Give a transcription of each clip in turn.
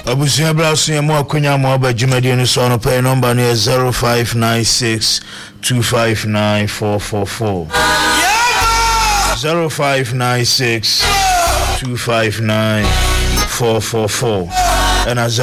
Abusia Blasi and Mokunya Moba Jimadian son of pay number near 0596 259 444. 0596 259 444 and a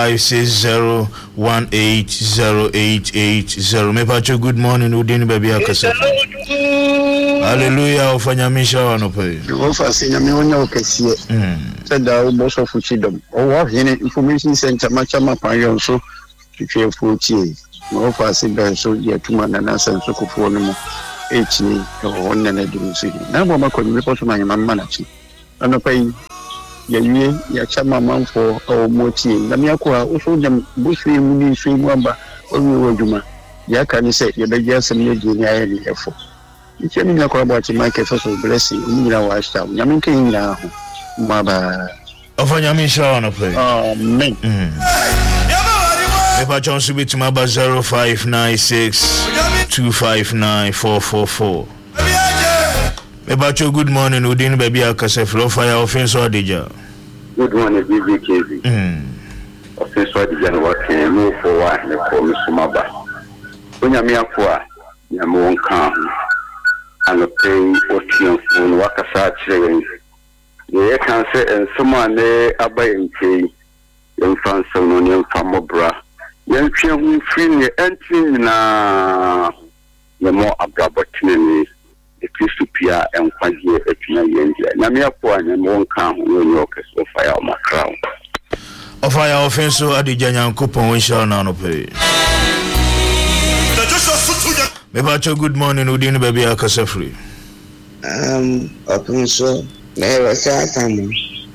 0560180880. Me pacho good morning Udin baby akasa. Hallelujah ofanyamisha wanope. Ofa sinyami wonya okesie. Sada uboso fuchidom. Owa hine information center machama payon so twe fuchi. Ofa sibe so yetuma na nasa so kufuo no mo. Echi wonna na dum so. Na bo makoni me poso manyama manachi. Anopai yewie ya chama manfo o moti na miakwa oso jam buswi mu ni swi mu amba owi woduma ya kan se ye be jasem ye gi nya ye efo ichemi na kwa bati Michael so blessing umira wa sta nyaminke nyina ho maba ofanya misha ona play amen Eba Johnson bit maba 0596 259 444 Eba cho good morning Udin baby akase flow fire offense odija. Good morning BBKB. Offense odija no working move forward na call me sumaba. Onya me akwa ya mo nka ano pay otion phone wakasa chire. Ye kan say ensoma ne abayenke yemfa nsem no yemfa mobra. Yentwe hu free ne entry na ye mo abrabotine ni Kristo pia enkwaje etua yendia na me akwa ne mo nka ho no so fire on my crown of fire offense adija nyankopon wonsha na no pe me ba cho good morning Udin baby akasa free offense me wa sa tamu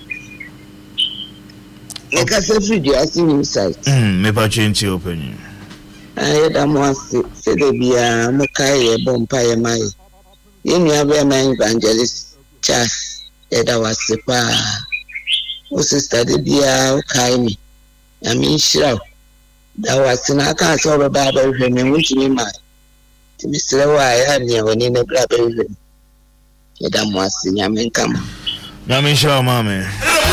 me ka se free dia sin inside me ba chinti open da mo se de bia mo kai e bompa e mai Yemi abema evangelist Charles eda wasepa o sister de bia o kai mi ami shira da wasina ka so be ba hwe me wuntimi ma ti misre wa ya ni woni ne bra be hwe eda mo asinya men kam nyame shira mame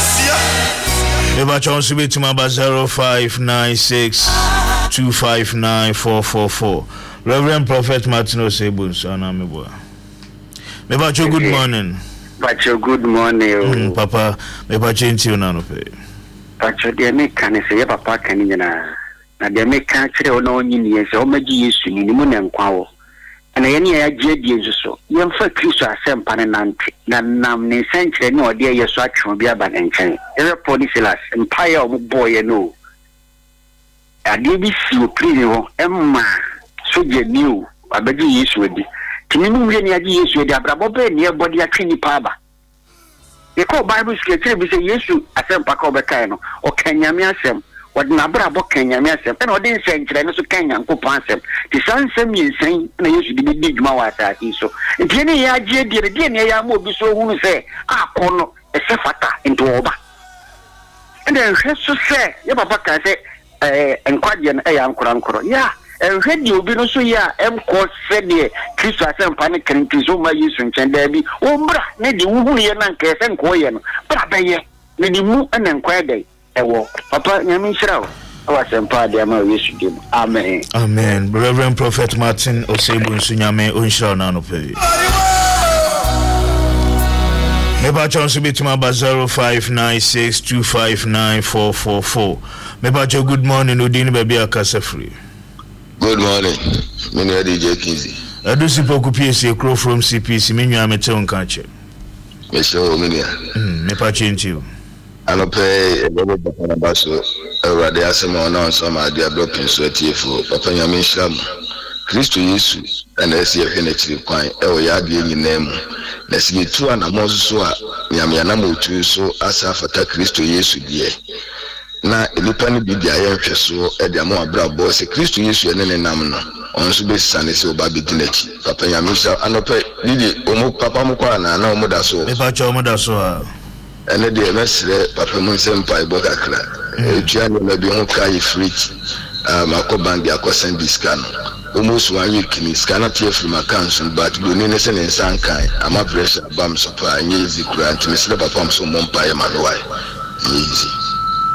Eba chonsu bitima ba 0596 259 444 Reverend Prophet Martin Osebun anamebo Me bacho good morning. Bacho good morning. Papa, me bacho nti una no pe. Bacho de me kan se ye papa kan nyina. Na de me kan kire ona onyi ne se o magi Yesu ni mu na nkwa wo. Na ye ne ya gie die nso. Ye mfa Kristo asempa ne nante. Na nam ne senkire ne ode Yesu atwe bi aba ne nchen. Ye police las empire o boy no. Ade bi si o plini ho emma so je new abagi Yesu adi. Tinimu ye ni aji Yesu de abrabo be ne body atwini pa ba. E ko Bible scripture bi say Yesu asem pa ka obeka no o kanyame asem o de abrabo kanyame asem e na o de nsenkire no so kanyan ko pa asem ti sansem yinsen na Yesu de di dwuma wa asati so nti ne ya aji de ne ya ma obi so hunu say akono e se fata into oba and then so say ye papa ka say enkwaje no e ya nkoro ya Ready obi no so ya emko sede Kristo asempa ne krinkizo ma Yesu nchen da bi ombra ne di wuhunu ye na nka ese nko ye no bra beye ne di mu ene nkwa dai ewo papa nyame nhyira wo awasempa de ma Yesu dim amen Amen Reverend Prophet Martin Osebun sunyame onhyira na no pe Me ba chonsu bitima ba 0596 259 444 Me ba good morning Udin baby akasa free Good morning. Many DJ Kinsey. I do see poku PSC crow from CPC. Menu am at on catcher. Mr. Minia. Me patching you. I don't pay a little bit on a bus. Over the Asama on some idea blocking sweaty for Papa Yamin Sham. Christo Yesu and I see a penetrative coin. Oh, ya be in name. Let's get 2 and a Mosua. Yamianamu to so as a fata Christo Yesu dear. Na elipani bi dia ye hweso e dia mo abrabo se Kristo Yesu ene nenam no onso be sane se oba bi dinachi papa nyamisa anope didi omo papa mo kwa na omo da so me pa cha omo da so a ene de mesre papa mo sempa ibo kakra etua ne na bi ho kai fridge makoban dia ko send discount almost 1 week ni scan tie from account but do ne se ne san kan ama pressure bam so pa nyi easy kura ntime se papa mo so mo mpa e manwai easy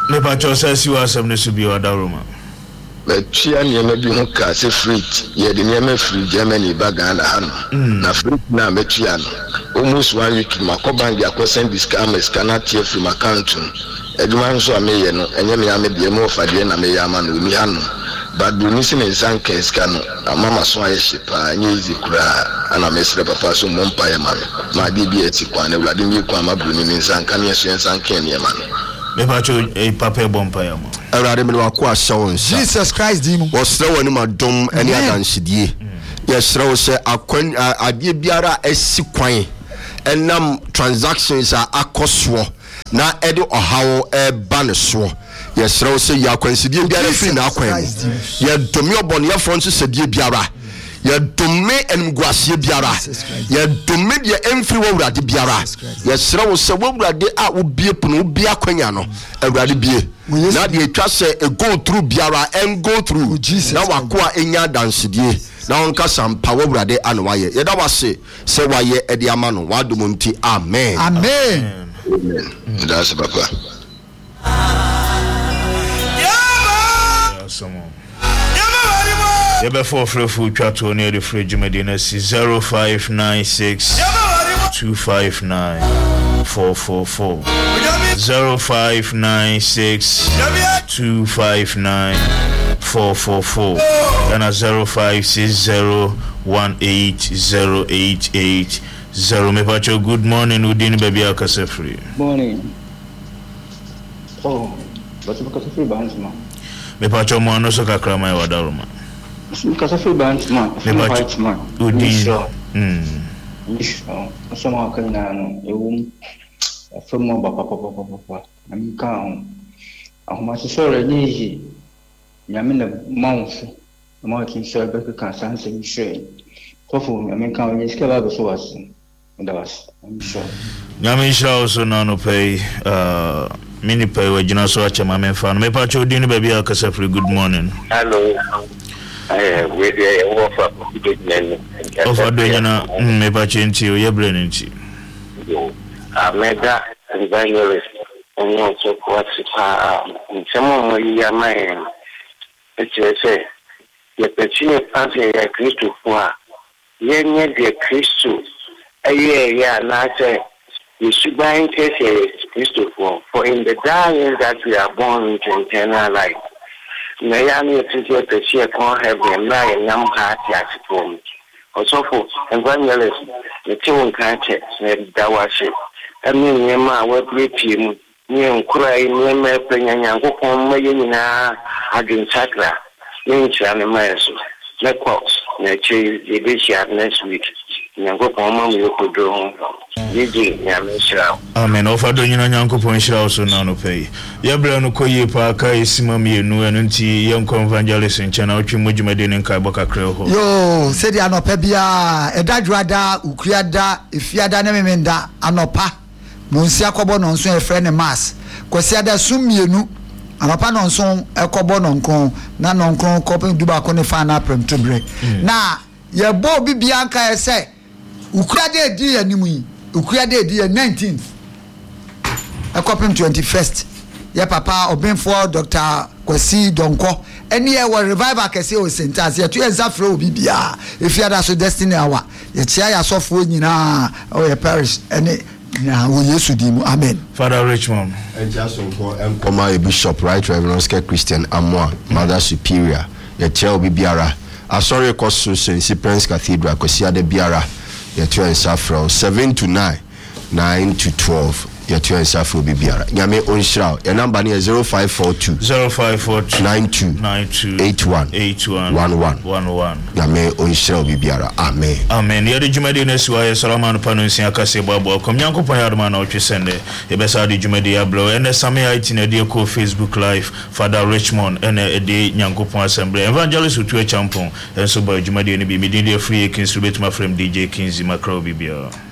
Me pa cho say si wasem ne so bi odaroma. Chia nneɛma bi ho ka sɛ fridge yɛde nneɛma fridge Germany ba Ghana ha no na fridge na metua no almost 1 week makɔ bank akɔ send scanner na tie from my account adwuma nso a meyɛ no ɛnyɛ me ame deɛ mo fa deɛ na meyɛ ama no ni ha no but do ni se ne nsan ka sika no mama so ayɛ hye paa nyɛ easy kura ana mesrɛ papa so mo mpa yɛ ma no ma de bi eti kwan na wlade mi kwan ma buru ni nsan ka ne so nsan ka ne ma no me pa cho papa bompa ya mo awurade me wako ahyɛ Jesus Christ di mu wɔsrɛ wɔ ne madom ɛne adansedie yɛsrɛ wo sɛ akwan adeɛ biara asi kwan ɛnam transactions a akɔsoɔ na ɛde ɔhaw ɛba ne soɔ yɛsrɛ wo sɛ yɛakwansidie biara firi na akwan mu yɛdome ɔbɔneyɛfoɔ nso sɛdeɛ biara yɛdome animguaseɛ biara yɛdome deɛ ɛmfiri wɔ awurade biara yɛsrɛ wo sɛ wɔawurade a wobie pono wobie akwanya no awurade bie na deɛ ɛtwa sɛ go through biara and go through na wako a ɛnya dansedie na wonka sampa wɔawurade ano wayɛ yɛda wase sɛ wayɛ ɛde ama no wadom nti amen amen that's papa Yebe for chato near the fridge Medina 0596 259 444 0596 259 444 and a 0560180880 Mepacho. Good morning, Udin baby akase free. Morning. Oh, but you akase free bands ma. Mepacho mo no so kakra mai wadaroma. Akase free bands ma. Mepacho ma. Udin. So ma kan na no ewum afemo papa. Ami kan ahoma so ready nyame na mouth ma kin so be kan sanse bi hwe. Kofo ami kan ye skeba be so wase. I'm sure. Nyamisha also no pay mini pay we jina so acha mame fan me pa cho dinu baby akasa free. Good morning. Hello. We dey offer good men. Offer do jina me pa chinti o ye brain nti. Mega evangelist onyo so what nsemo mo ya mai say ye petine pase ya Kristo kwa ye nye de Kristo yeah, now say you should buy in case Christopher. For in the dying that we are born into eternal life. Nayami teacher to see a con heaven, now a young heart at home. Also for evangelist, the two can't that was it. I mean, Yama, what great him, you cry, you may bring a young woman, Mayina, Agin Sakra, Ninch and a mass. Let cross, nature, the dish next week. Amen. Offer do nyina nyankopon hira also na no pay. Ye bra no koye pa ka esima mienu eno nti ye nkon evangelist nche na otwe modwumade ne nkai boka kre ho. Yo, se dia anopa bia edadwada ukriada efiada ne memenda anopa. Monsi akobo no nso efre ne mass. Kwasi ada sum mienu anopa no nso ekobo no nkon na no nkon kopin duba ko ne fa na prem to break. Na ye bo bibia nka ye say Ukrade edi animu yi Ukrade edi 19th akopim 21st ya papa obenfo Dr. Kwasi Donko eni e wo revival kese o sentas ye to ezafra obi bia efiada so destiny awa ye chia ya sofo nyina o ye parish eni na wo Yesu di mu amen. Father Richmond Ejasonko Enkoma a Bishop Right Reverend Oscar Christian Amwa Mother Superior ye chia obi biara asori koso St. Prince Cathedral Kwasi ade biara yet you and Safra 7 to 9, 9 to 12. Yet you and Safra Bibiara. Yame Onshroud. Your number is 0542 92 81 11. Yame Onshroud Bibiara. Amen. Amen. Yadi Jumadi Neswa, Salaman Panusia Casebabo, Comyanco Payarman or Chisende, Ebesadi Jumadi Ablo, and the Sami Itin Ediaco Facebook Live, Father Richmond, and a day Yankopon Assembly, Evangelist with 2 champon, and so by Jumadi and be media free, Kings to bet my friend DJ Kings Macro Bibiara.